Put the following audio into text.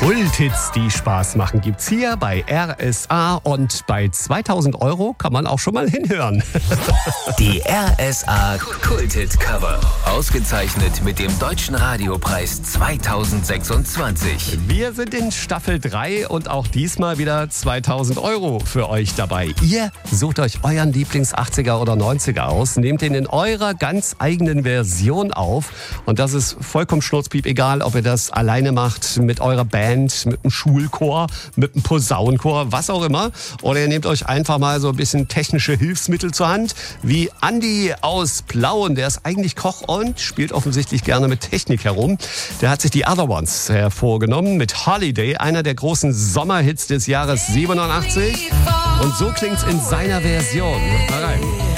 Kulthits, die Spaß machen, gibt's hier bei RSA und bei 2000 € kann man auch schon mal hinhören. Die RSA Kulthit-Cover. Ausgezeichnet mit dem Deutschen Radiopreis 2026. Wir sind in Staffel 3 und auch diesmal wieder 2000 € für euch dabei. Ihr sucht euch euren Lieblings-80er oder 90er aus, nehmt den in eurer ganz eigenen Version auf und das ist vollkommen schnurzpiep egal, ob ihr das alleine macht, mit eurer Band, mit einem Schulchor, mit einem Posaunenchor, was auch immer. Oder ihr nehmt euch einfach mal so ein bisschen technische Hilfsmittel zur Hand, wie Andi aus Plauen. Der ist eigentlich Koch und spielt offensichtlich gerne mit Technik herum. Der hat sich die Other Ones hervorgenommen mit Holiday, einer der großen Sommerhits des Jahres 87. Und so klingt's in seiner Version. Mal rein.